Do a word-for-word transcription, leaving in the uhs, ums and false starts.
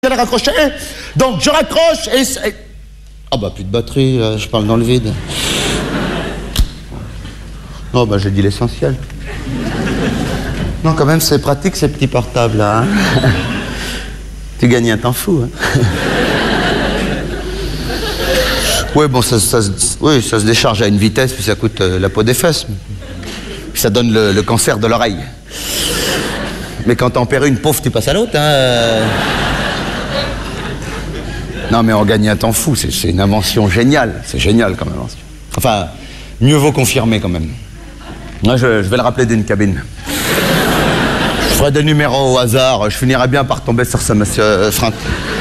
J'allais raccrocher, donc je raccroche et... et... Ah bah plus de batterie, là, je parle dans le vide. Non bah j'ai dit l'essentiel. Non quand même c'est pratique ces petits portables là. Hein. Tu gagnes un temps fou. Hein. Oui bon ça, ça, oui, ça se décharge à une vitesse puis ça coûte euh, la peau des fesses. Puis ça donne le, le cancer de l'oreille. Mais quand t'en perds une pauvre tu passes à l'autre. Hein. Non mais on gagne un temps fou, c'est une invention géniale, c'est génial comme invention. Enfin, mieux vaut confirmer quand même. Moi je, je vais le rappeler d'une cabine. Je ferai des numéros au hasard, je finirai bien par tomber sur ça, monsieur euh, Franck.